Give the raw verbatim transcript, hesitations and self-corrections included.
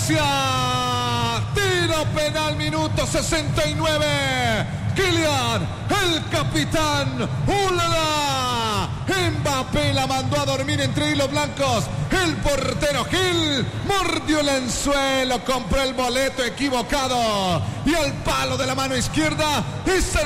Francia. Tiro penal, minuto sesenta y nueve. Kylian, el capitán. ¡Ulala! Mbappé la mandó a dormir entre hilos blancos. El portero Gil mordió el anzuelo, compró el boleto equivocado. Y al palo de la mano izquierda, esa